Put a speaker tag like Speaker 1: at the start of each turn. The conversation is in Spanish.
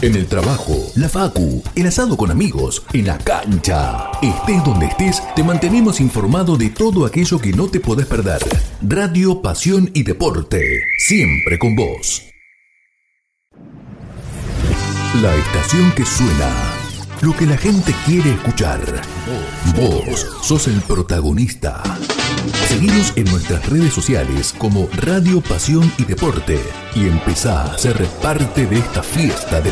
Speaker 1: En el trabajo, la facu, el asado con amigos, en la cancha. Estés donde estés, te mantenemos informado de todo aquello que no te podés perder. Radio, pasión y deporte, siempre con vos. La estación que suena, lo que la gente quiere escuchar. Vos sos el protagonista. Seguinos en nuestras redes sociales como Radio, Pasión y Deporte y empezá a ser parte de esta fiesta de